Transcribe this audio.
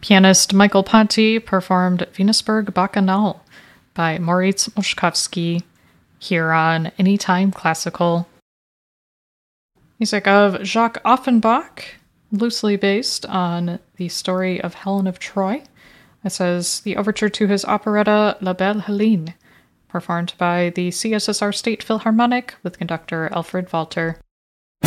Pianist Michael Ponti performed Venusberg Bacchanal by Moritz Moszkowski here on Anytime Classical. Music of Jacques Offenbach, loosely based on the story of Helen of Troy. It says the overture to his operetta La Belle Helene, performed by the CSSR State Philharmonic with conductor Alfred Walter.